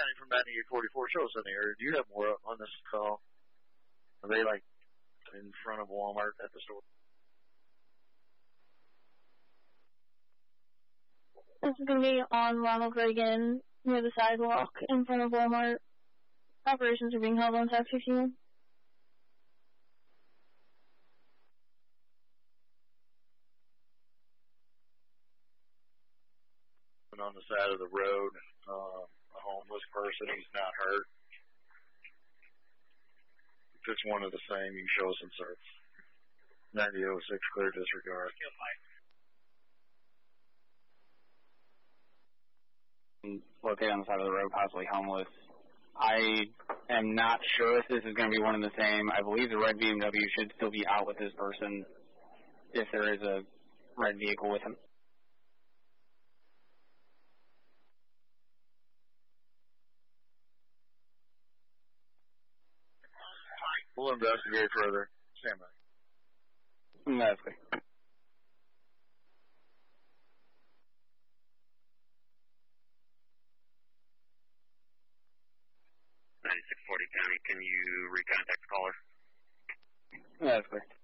County from 9844. Show us in the area. Do you have more on this call? Are they like in front of Walmart at the store? This is going to be on Ronald Reagan near the sidewalk in front of Walmart. Operations are being held on South 15. On the side of the road, a homeless person. He's not hurt. If it's one of the same, you can show us in service. 9006, clear disregard. Located on the side of the road, possibly homeless. I am not sure if this is going to be one and the same. I believe the red BMW should still be out with this person if there is a red vehicle with him. We'll investigate further. Stand by. That's good. 9640 County, can you recontact the caller? That's good.